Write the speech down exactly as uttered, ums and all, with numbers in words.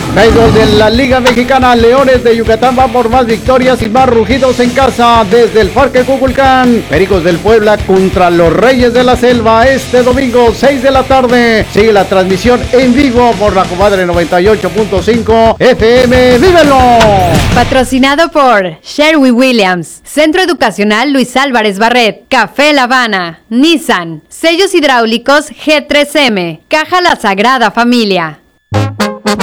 Béisbol de la Liga Mexicana, Leones de Yucatán va por más victorias y más rugidos en casa desde el Parque Cuculcán. Pericos del Puebla contra los Reyes de la Selva este domingo seis de la tarde. Sigue la transmisión en vivo por la Comadre noventa y ocho punto cinco F M. ¡Vívelo! Patrocinado por Sherwin Williams, Centro Educacional Luis Álvarez Barret, Café La Habana, Nissan, Sellos Hidráulicos G tres M, Caja La Sagrada Familia.